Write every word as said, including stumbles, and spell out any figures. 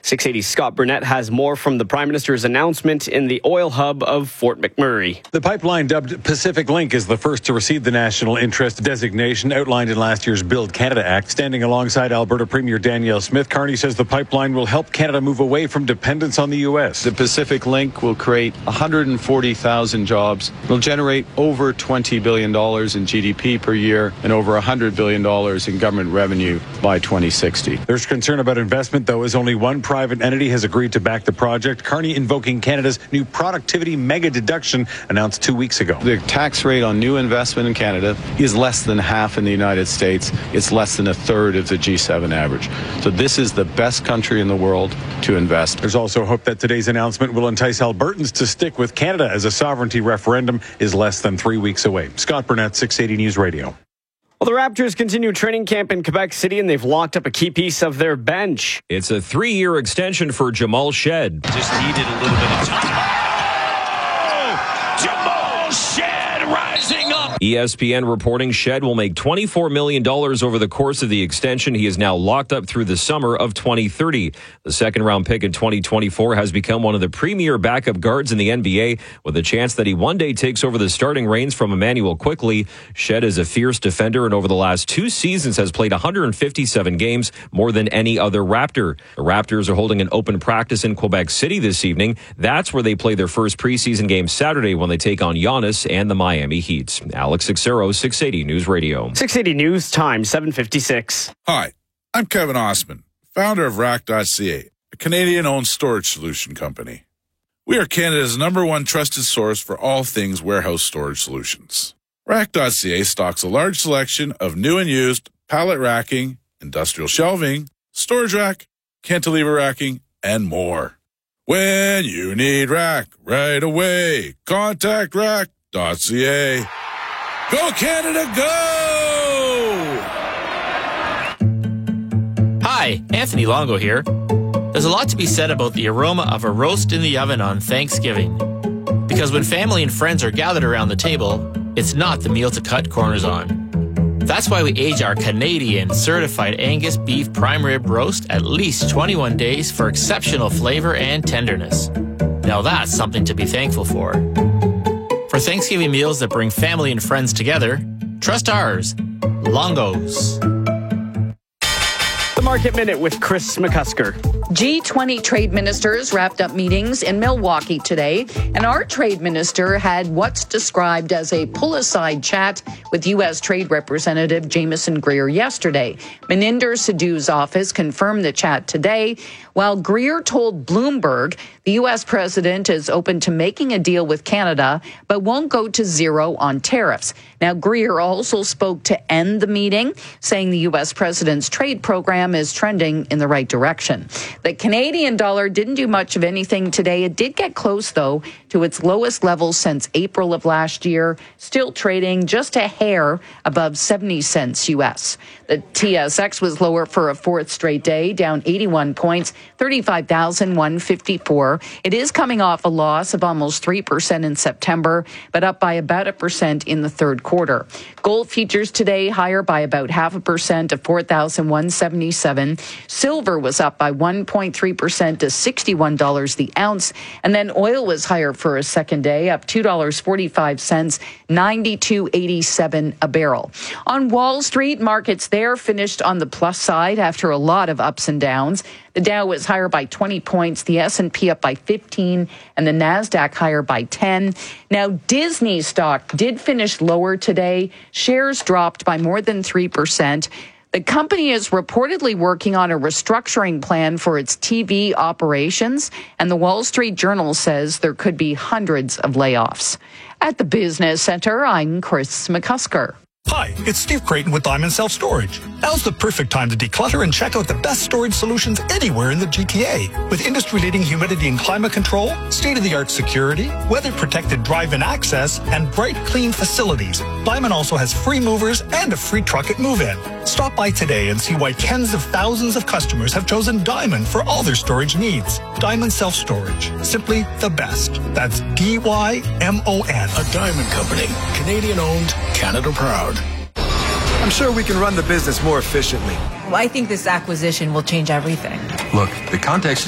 six eighty Scott Burnett has more from the Prime Minister's announcement in the oil hub of Fort McMurray. The pipeline, dubbed Pacific Link, is the first to receive the national interest designation outlined in last year's Build Canada Act. Standing alongside Alberta Premier Danielle Smith, Carney says the pipeline will help Canada move away from dependence on the U S. The Pacific Link will create one hundred forty thousand jobs. It will generate over twenty billion dollars in G D P per year and over one hundred billion dollars in government revenue by twenty sixty. There's concern about investment, though, as only one private entity has agreed to back the project. Carney invoking Canada's new productivity mega deduction announced two weeks ago. The tax rate on new investment in Canada is less than half in the United States. It's less than a third of the G seven average. So this is the best country in the world to invest. There's also hope that today's announcement will entice Albertans to stick with Canada as a sovereignty referendum is less than three weeks away. Scott Burnett, six eighty News Radio. Well, the Raptors continue training camp in Quebec City, and they've locked up a key piece of their bench. It's a three-year extension for Jamal Shead. Just needed a little bit of time. Oh, Jamal Shead rising up. E S P N reporting Shead will make twenty-four million dollars over the course of the extension. He is now locked up through the summer of twenty thirty. The second-round pick in twenty twenty-four has become one of the premier backup guards in the N B A, with a chance that he one day takes over the starting reins from Emmanuel Quickley. Shead is a fierce defender and over the last two seasons has played one hundred fifty-seven games, more than any other Raptor. The Raptors are holding an open practice in Quebec City this evening. That's where they play their first preseason game Saturday when they take on Giannis and the Miami Heat. Alex Xero, six eighty News Radio. six eighty News Time, seven fifty-six. Hi, I'm Kevin Osman, founder of Rack dot C A, a Canadian-owned storage solution company. We are Canada's number one trusted source for all things warehouse storage solutions. Rack dot C A stocks a large selection of new and used pallet racking, industrial shelving, storage rack, cantilever racking, and more. When you need rack right away, contact Rack dot C A. Go Canada, go! Hi, Anthony Longo here. There's a lot to be said about the aroma of a roast in the oven on Thanksgiving. Because when family and friends are gathered around the table, it's not the meal to cut corners on. That's why we age our Canadian certified Angus beef prime rib roast at least twenty-one days for exceptional flavor and tenderness. Now that's something to be thankful for. For Thanksgiving meals that bring family and friends together, trust ours, Longo's. The Market Minute with Chris McCusker. G twenty trade ministers wrapped up meetings in Milwaukee today, and our trade minister had what's described as a pull-aside chat with U S Trade Representative Jameson Greer yesterday. Meninder Sidhu's office confirmed the chat today, while Greer told Bloomberg the U S president is open to making a deal with Canada, but won't go to zero on tariffs. Now, Greer also spoke to end the meeting, saying the U S president's trade program is trending in the right direction. The Canadian dollar didn't do much of anything today. It did get close, though, to its lowest level since April of last year, still trading just a hair above seventy cents U S. The T S X was lower for a fourth straight day, down eighty-one points, thirty-five thousand one hundred fifty-four. It is coming off a loss of almost three percent in September, but up by about a percent in the third quarter. Gold futures today higher by about half a percent to four thousand one hundred seventy-seven. Silver was up by one point three percent to sixty-one dollars the ounce. And then oil was higher for a second day, up two dollars and forty-five cents, ninety-two eighty-seven a barrel. On Wall Street, markets there finished on the plus side after a lot of ups and downs. The Dow was higher by twenty points, the S and P up by fifteen, and the NASDAQ higher by ten. Now, Disney stock did finish lower today. Shares dropped by more than three percent. The company is reportedly working on a restructuring plan for its T V operations, and the Wall Street Journal says there could be hundreds of layoffs. At the Business Center, I'm Chris McCusker. Hi, it's Steve Creighton with Diamond Self Storage. Now's the perfect time to declutter and check out the best storage solutions anywhere in the G T A. With industry-leading humidity and climate control, state-of-the-art security, weather-protected drive-in access, and bright, clean facilities, Diamond also has free movers and a free truck at move-in. Stop by today and see why tens of thousands of customers have chosen Diamond for all their storage needs. Diamond Self Storage. Simply the best. That's D Y M O N. A Diamond Company. Canadian-owned, Canada proud. I'm sure we can run the business more efficiently. Well, I think this acquisition will change everything. Look, the context